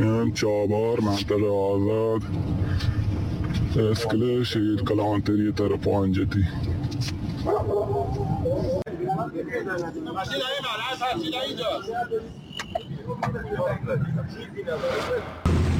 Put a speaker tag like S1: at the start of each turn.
S1: چابهار، منطقه آزاد، اسکله، شهید کلانتری طرف آنجتی. ماشین اینجا